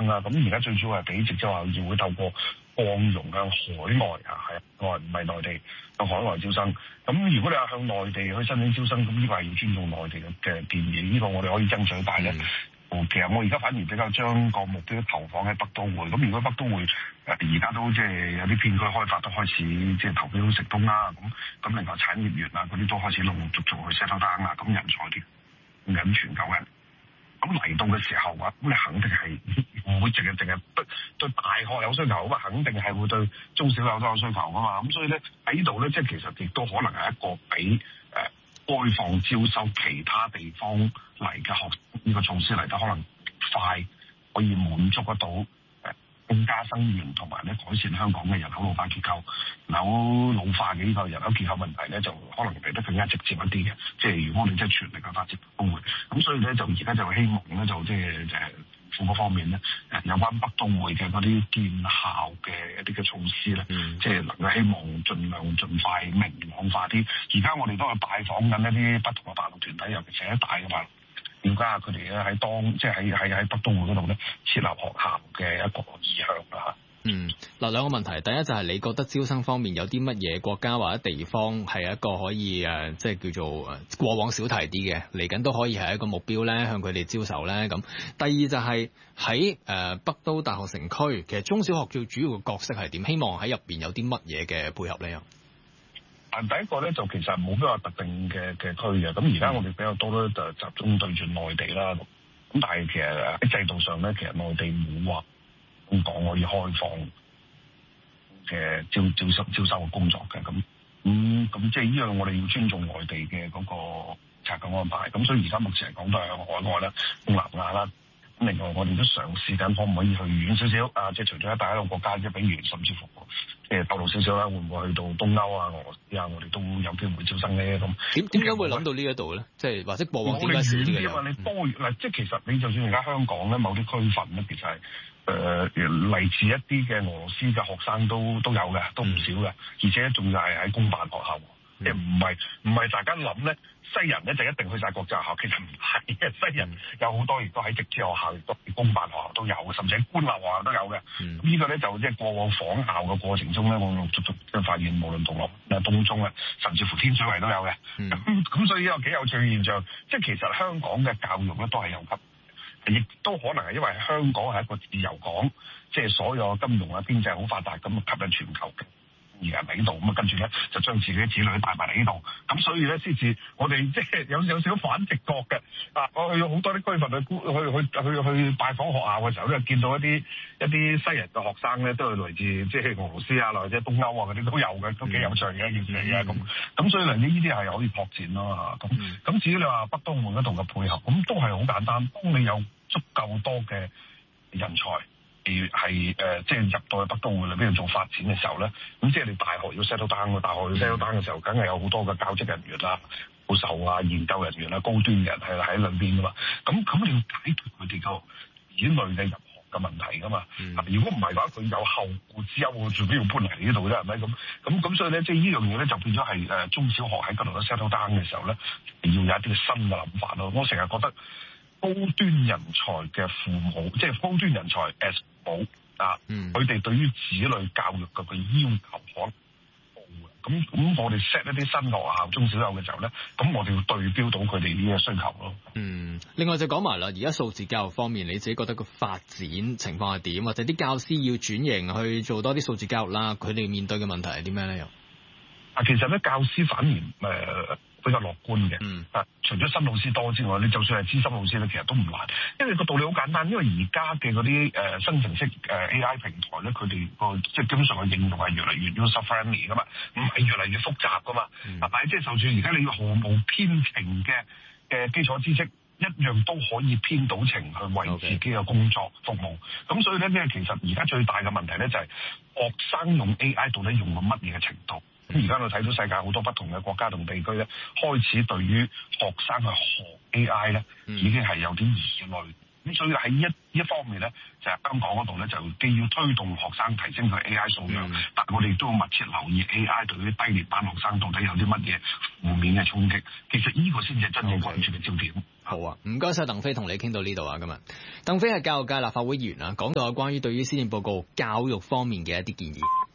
啦。咁而家最主要係俾直資學校要會透過擴容向海外唔係內地向海外招生。咁如果你係向內地去申請招生，咁呢個係要尊重內地嘅建議，呢個我哋可以爭取。但係咧，其實我而家反而比較將個目標投放喺北都會。咁如果北都會而家都即係有啲片區開發都開始即係投標成功啦。咁另外產業園啊嗰啲都開始陸陸續續去 settle down啦。咁人才啲引全球人。咁嚟到嘅時候啊，咁你肯定係唔會淨係對大學有需求啊嘛，肯定係會對中小學都有需求啊嘛。咁所以咧喺呢度咧，即係其實亦都可能係一個俾開放招收其他地方嚟嘅學呢個措施嚟得可能快，可以滿足得到增加生源同埋咧改善香港嘅人口老化結構、人口老化嘅呢個人口結構問題咧，就可能嚟得更加直接一啲嘅。即係如果我哋即係全力嘅發展都會，咁所以咧就而家就希望咧就即係政府嗰方面咧有關北都會嘅嗰啲建校嘅一啲嘅措施咧，即係能夠希望盡快明朗化啲。而家我哋都係拜訪緊一啲不同嘅辦學團體，尤其是喺大嘅辦學。了解下佢哋咧喺北都會嗰度咧設立學校嘅一個意向啦。 嗱兩個問題，第一就係你覺得招生方面有啲乜嘢國家或者地方係一個可以即係叫做過往少提啲嘅，嚟緊都可以係一個目標咧，向佢哋招手咧咁。第二就係喺北都大學城區，其實中小學最主要嘅角色係點？希望喺入邊有啲乜嘢嘅配合咧？ 第一個咧就其實冇比較特定嘅區嘅，咁而家我哋比較多咧就集中對住內地啦。咁但係其實喺制度上咧，其實內地冇話咁講可以開放嘅招收嘅工作嘅。咁即係呢樣我哋要尊重內地嘅嗰個策嘅安排。咁所以而家目前嚟講都係向海外啦、東南亞啦。咁另外我哋都嘗試緊可唔可以去遠少少啊？即係除咗一帶一路國家，即係比如甚至乎透露少少啦，會唔會去到東歐啊、俄羅斯啊？我哋都有機會招生咧。咁點解會諗到呢一度咧？即係或者過往點解少啲嘅？ 因為你多嗱，即係其實你就算而家香港咧，某啲區份咧，其實係嚟自一啲嘅俄羅斯嘅學生都有嘅，都唔少嘅，而且仲要係喺公辦學校。即係唔係大家諗咧，西人咧就一定去晒國際學校，其實唔係嘅。西人有好多亦都喺直資學校，亦都公辦學校都有嘅，甚至喺官立學校都有嘅。呢個咧就即係過往訪校嘅過程中咧，我陸續即係發現，無論銅鑼灣、東涌啊，甚至乎天水圍都有嘅。咁所以呢個幾有趣嘅現象，即係其實香港嘅教育咧都係有級，亦都可能係因為香港係一個自由港，即係所有金融啊經濟好發達，咁吸引全球嘅而人喺呢度，咁跟住咧就將自己嘅子女帶埋嚟呢度，咁所以咧先至我哋即係有少少反直覺嘅。我去好多啲區份去拜訪學校嘅時候咧，見到一啲西人嘅學生咧，都係來自即係俄羅斯啊，或者東歐啊嗰啲都有嘅，都幾有趣嘅一件事嚟嘅。咁所以呢啲係可以擴展咯。咁至於你話北都會嗰度嘅配合，咁都係好簡單。當你有足夠多嘅人才，係即係入到去北都會裏邊做發展嘅時候咧，咁即係你大學要 settle down 嘅，大學要 settle down 嘅時候，梗係有好多嘅教職人員啦、教授啊、研究人員啦、高端人係喺兩邊噶嘛。咁你要解決佢哋個子女嘅入學嘅問題噶嘛。如果唔係嘅話，佢有後顧之憂，最緊要搬嚟呢度啫，係咪咁？所以咧，即係呢樣嘢咧，就變咗係中小學喺嗰度 settle down 嘅時候咧，要有一啲新嘅諗法咯。我成日覺得高端人才嘅父母，即係高端人才 as 父母佢哋對於子女教育嘅要求可能高嘅。咁我哋 set 一啲新學校中小學嘅時候咧，咁我哋要對標到佢哋呢個需求咯。 另外就講埋啦，而家數字教育方面，你自己覺得個發展情況係點？或者啲教師要轉型去做多啲數字教育啦，佢哋面對嘅問題係點樣咧？又其實咧，教師反而比較樂觀嘅。除咗新老師多之外，你就算係資深老師咧，其實都唔難，因為個道理好簡單。因為而家嘅嗰啲新程式AI 平台咧，佢哋個即係基本上嘅應用係越嚟越 user friendly 噶嘛，唔係越嚟越複雜噶嘛。但係即係就算而家你毫無編程嘅基礎知識，一樣都可以編到程去為自己嘅工作服務。咁所以咧，其實而家最大嘅問題咧就係學生用 AI 到底用到乜嘢嘅程度。而家我睇到世界好多不同嘅國家同地區咧，開始對於學生去學 AI 咧，已經係有啲疑慮。 咁所以喺一方面咧，就係香港嗰度咧，就既要推動學生提升佢 AI 素養，但係我哋都要密切留意 AI 對於低年班學生到底有啲乜嘢負面嘅衝擊。其實呢個先至係真正關注嘅焦點。 好啊，唔該晒鄧飛，同你傾到呢度啊，今日鄧飛係教育界立法會議員啊，講到有關於對於施政報告教育方面嘅一啲建議。